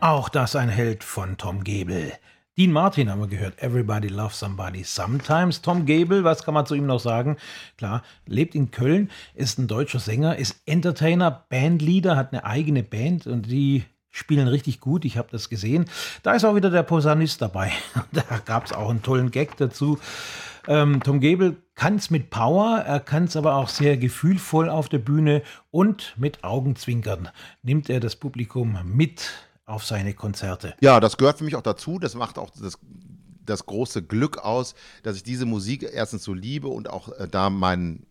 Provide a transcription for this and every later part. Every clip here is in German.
Auch das ein Held von Tom Gebel. Dean Martin haben wir gehört. Everybody loves somebody sometimes. Tom Gebel, was kann man zu ihm noch sagen? Klar, lebt in Köln, ist ein deutscher Sänger, ist Entertainer, Bandleader, hat eine eigene Band und die spielen richtig gut. Ich habe das gesehen. Da ist auch wieder der Posaunist dabei. Da gab es auch einen tollen Gag dazu. Tom Gebel kann es mit Power, er kann es aber auch sehr gefühlvoll auf der Bühne und mit Augenzwinkern nimmt er das Publikum mit auf seine Konzerte. Ja, das gehört für mich auch dazu. Das macht auch das große Glück aus, dass ich diese Musik erstens so liebe und auch da meinen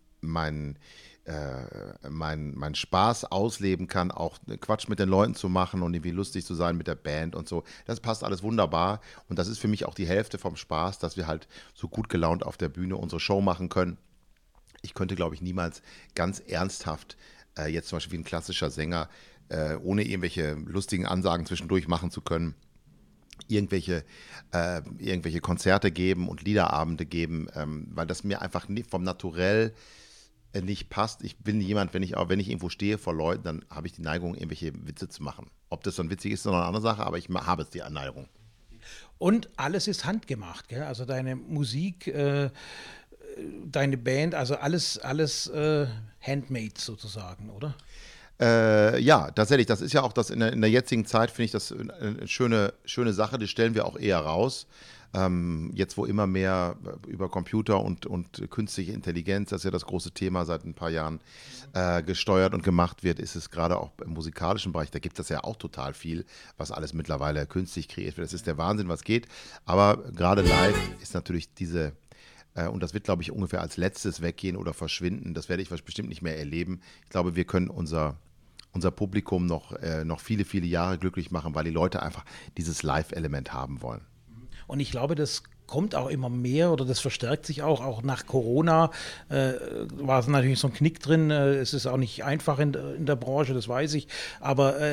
Spaß ausleben kann, auch Quatsch mit den Leuten zu machen und irgendwie lustig zu sein mit der Band und so. Das passt alles wunderbar und das ist für mich auch die Hälfte vom Spaß, dass wir halt so gut gelaunt auf der Bühne unsere Show machen können. Ich könnte, glaube ich, niemals ganz ernsthaft jetzt zum Beispiel wie ein klassischer Sänger, ohne irgendwelche lustigen Ansagen zwischendurch machen zu können, irgendwelche Konzerte geben und Liederabende geben, weil das mir einfach vom Naturell nicht passt. Ich bin jemand, wenn ich irgendwo stehe vor Leuten, dann habe ich die Neigung, irgendwelche Witze zu machen. Ob das dann witzig ist, ist noch eine andere Sache, aber ich habe es die Neigung. Und alles ist handgemacht, gell? Also deine Musik, deine Band, also alles handmade sozusagen, oder? Ja, tatsächlich. Das ist ja auch das in der jetzigen Zeit, finde ich das eine schöne Sache. Das stellen wir auch eher raus. Jetzt, wo immer mehr über Computer und künstliche Intelligenz, das ist ja das große Thema seit ein paar Jahren, gesteuert und gemacht wird, ist es gerade auch im musikalischen Bereich, da gibt es ja auch total viel, was alles mittlerweile künstlich kreiert wird. Das ist der Wahnsinn, was geht. Aber gerade live ist natürlich und das wird, glaube ich, ungefähr als letztes weggehen oder verschwinden. Das werde ich bestimmt nicht mehr erleben. Ich glaube, wir können unser Publikum noch viele, viele Jahre glücklich machen, weil die Leute einfach dieses Live-Element haben wollen. Und ich glaube, das kommt auch immer mehr oder das verstärkt sich auch nach Corona war es natürlich so ein Knick drin. Es ist auch nicht einfach in der Branche, das weiß ich, aber